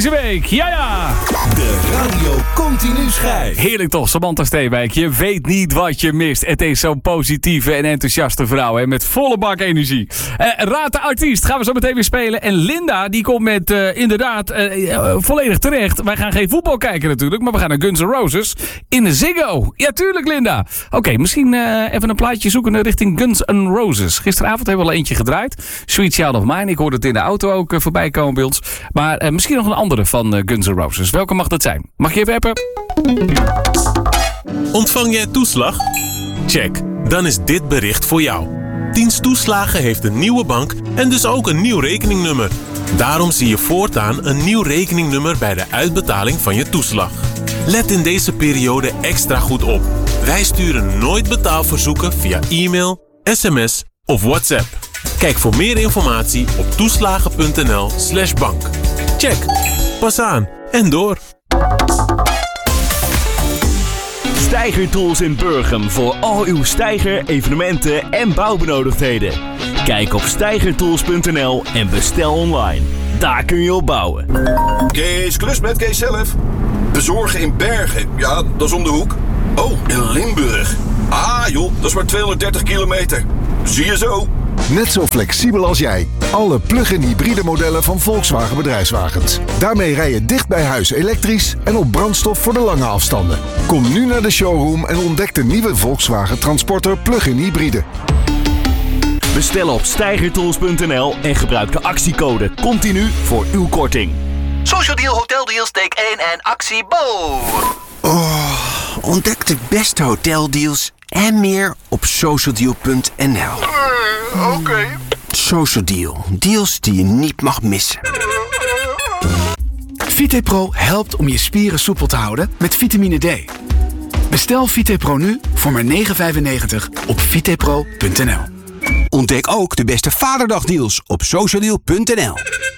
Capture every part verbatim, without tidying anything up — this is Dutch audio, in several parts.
deze week. Ja, ja. De Radio Continu Schijf. Heerlijk toch, Samantha Steenwijk. Je weet niet wat je mist. Het is zo'n positieve en enthousiaste vrouw. Hè, met volle bak energie. Uh, Raad de artiest gaan we zo meteen weer spelen. En Linda die komt met uh, inderdaad uh, uh, volledig terecht. Wij gaan geen voetbal kijken natuurlijk. Maar we gaan naar Guns N' Roses in de Ziggo. Ja, tuurlijk Linda. Oké, okay, misschien uh, even een plaatje zoeken richting Guns N' Roses. Gisteravond hebben we al eentje gedraaid. Sweet Child of Mine. Ik hoorde het in de auto ook uh, voorbij komen bij ons. Maar uh, misschien nog een andere van uh, Guns N' Roses. Welke mag dat zijn? Mag je even appen? Ontvang jij toeslag? Check. Dan is dit bericht voor jou. Dienst Toeslagen heeft een nieuwe bank en dus ook een nieuw rekeningnummer. Daarom zie je voortaan een nieuw rekeningnummer bij de uitbetaling van je toeslag. Let in deze periode extra goed op. Wij sturen nooit betaalverzoeken via e-mail, sms of WhatsApp. Kijk voor meer informatie op toeslagen.nl slash bank. Check. Pas aan en door. Steiger Tools in Burgum voor al uw steiger, evenementen en bouwbenodigdheden. Kijk op steigertools punt n l en bestel online. Daar kun je op bouwen. Kees, klus met Kees zelf. Bezorgen in Bergen, ja, dat is om de hoek. Oh, in Limburg. Ah joh, dat is maar tweehonderddertig kilometer. Zie je zo. Net zo flexibel als jij. Alle plug-in hybride modellen van Volkswagen Bedrijfswagens. Daarmee rij je dicht bij huis elektrisch en op brandstof voor de lange afstanden. Kom nu naar de showroom en ontdek de nieuwe Volkswagen Transporter plug-in hybride. Bestel op steigertools punt n l en gebruik de actiecode continu voor uw korting. Social Deal Hotel Deals take één en actie Bo. Oh, ontdek de beste hoteldeals en meer op social deal punt n l. Uh, Oké. Okay. Social Deal. Deals die je niet mag missen. VitePro helpt om je spieren soepel te houden met vitamine D. Bestel VitePro nu voor maar negen vijfennegentig op vitepro punt n l. Ontdek ook de beste Vaderdagdeals op social deal punt n l.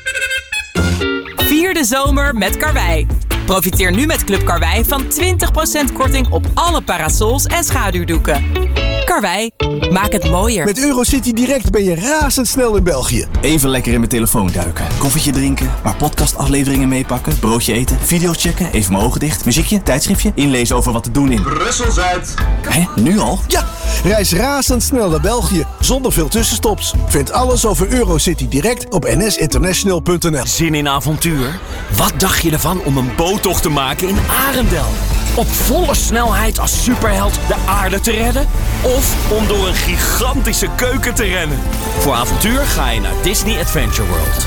Vier de zomer met Karwei. Profiteer nu met Club Karwei van twintig procent korting op alle parasols en schaduwdoeken. Karwei, maak het mooier. Met Eurocity Direct ben je razendsnel in België. Even lekker in mijn telefoon duiken. Koffietje drinken, maar podcastafleveringen meepakken, broodje eten, video's checken, even mijn ogen dicht, muziekje, tijdschriftje, inlezen over wat te doen in Brussel-Zuid. Hé, nu al? Ja, reis razendsnel naar België, zonder veel tussenstops. Vind alles over Eurocity Direct op n s international punt n l. Zin in avontuur? Wat dacht je ervan om een boottocht te maken in Arendel? Op volle snelheid als superheld de aarde te redden? Of om door een gigantische keuken te rennen? Voor avontuur ga je naar Disney Adventure World.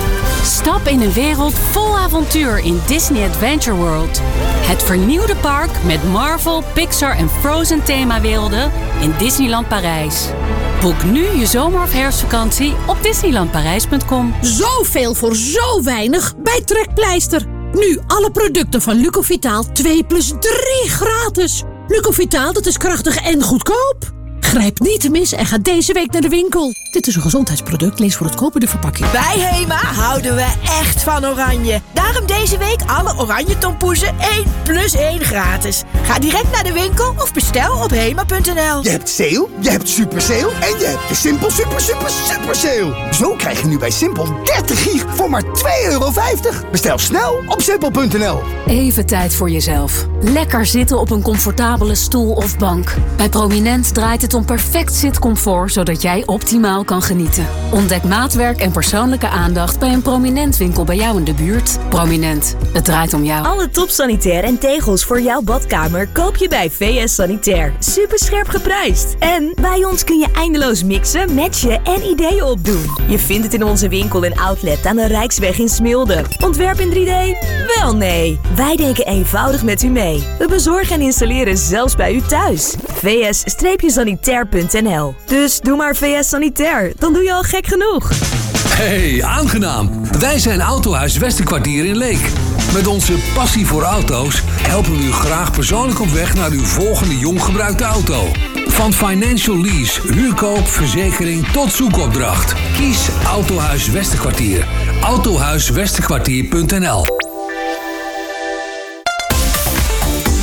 Stap in een wereld vol avontuur in Disney Adventure World. Het vernieuwde park met Marvel, Pixar en Frozen themawerelden in Disneyland Parijs. Boek nu je zomer- of herfstvakantie op disneyland parijs punt com. Zoveel voor zo weinig bij Trekpleister. Nu alle producten van Lucovitaal twee plus drie gratis. Lucovitaal, dat is krachtig en goedkoop. Grijp niet te mis en ga deze week naar de winkel. Dit is een gezondheidsproduct, lees voor het kopen de verpakking. Bij Hema houden we echt van oranje. Daarom deze week alle oranje tompoezen één plus één gratis. Ga direct naar de winkel of bestel op hema punt n l. Je hebt sale, je hebt super sale en je hebt de Simpel super super super sale. Zo krijg je nu bij Simpel dertig gig voor maar twee euro vijftig. Bestel snel op simpel punt n l. Even tijd voor jezelf. Lekker zitten op een comfortabele stoel of bank. Bij Prominent draait het om perfect zitcomfort, zodat jij optimaal kan genieten. Ontdek maatwerk en persoonlijke aandacht bij een Prominent winkel bij jou in de buurt. Prominent, het draait om jou. Alle topsanitair en tegels voor jouw badkamer koop je bij V S Sanitair. Super scherp geprijsd. En bij ons kun je eindeloos mixen, matchen en ideeën opdoen. Je vindt het in onze winkel en outlet aan de Rijksweg in Smilde. Ontwerp in drie D? Wel nee. Wij denken eenvoudig met u mee. We bezorgen en installeren zelfs bij u thuis. v s sanitair punt n l. Dus doe maar V S Sanitair, dan doe je al gek genoeg. Hey, aangenaam. Wij zijn Autohuis Westerkwartier in Leek. Met onze passie voor auto's helpen we u graag persoonlijk op weg naar uw volgende jong gebruikte auto. Van financial lease, huurkoop, verzekering tot zoekopdracht. Kies Autohuis Westerkwartier. autohuis westerkwartier punt n l.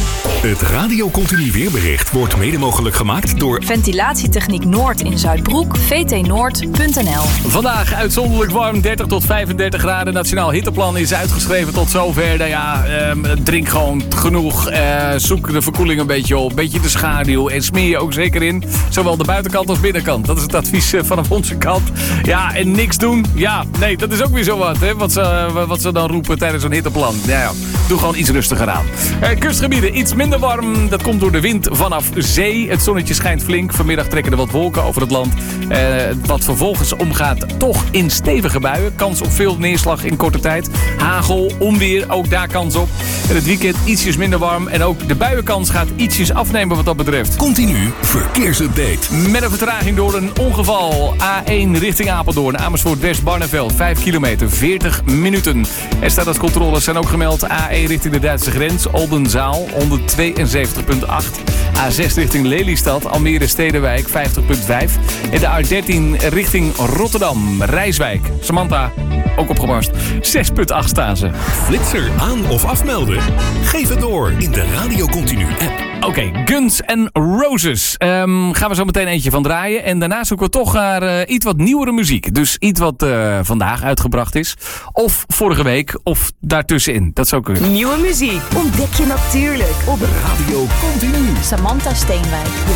Het Radio Continu weerbericht wordt mede mogelijk gemaakt door Ventilatietechniek Noord in Zuidbroek, v t noord punt n l. Vandaag uitzonderlijk warm, dertig tot vijfendertig graden. Nationaal hitteplan is uitgeschreven tot zover. Nou ja, eh, drink gewoon genoeg. Eh, zoek de verkoeling een beetje op. Beetje de schaduw. En smeer je ook zeker in. Zowel de buitenkant als binnenkant. Dat is het advies eh, vanaf onze kant. Ja, en niks doen. Ja, nee, dat is ook weer zo wat. Hè, wat, ze, wat ze dan roepen tijdens zo'n hitteplan. Ja, ja, doe gewoon iets rustiger aan. Eh, kustgebieden iets minder warm. Dat komt door de wind vanaf zee. Het zonnetje schijnt flink. Vanmiddag trekken er wat wolken over het land. Eh, wat vervolgens omgaat toch in stevige buien. Kans op veel neerslag in korte tijd. Hagel, onweer, ook daar kans op. En het weekend ietsjes minder warm. En ook de buienkans gaat ietsjes afnemen wat dat betreft. Continu verkeersupdate. Met een vertraging door een ongeval. A één richting Apeldoorn. Amersfoort West Barneveld. vijf kilometer, veertig minuten. Er staat als controles zijn ook gemeld. A één richting de Duitse grens. Oldenzaal, honderdtweeënzeventig komma acht. A zes richting Lelystad. Almere Stedenwijk, vijftig komma vijf. En de A dertien richting Rotterdam. Rijswijk. Samantha, ook opgebarst. zes komma acht staan ze. Flitser aan of afmelden? Geef het door in de Radio Continu app. Oké, okay, Guns N' Roses. Um, gaan we zo meteen eentje van draaien. En daarna zoeken we toch naar uh, iets wat nieuwere muziek. Dus iets wat uh, vandaag uitgebracht is. Of vorige week. Of daartussenin. Dat zou kunnen. Nieuwe muziek ontdek je natuurlijk op Radio Continu. Samantha Steenwijk.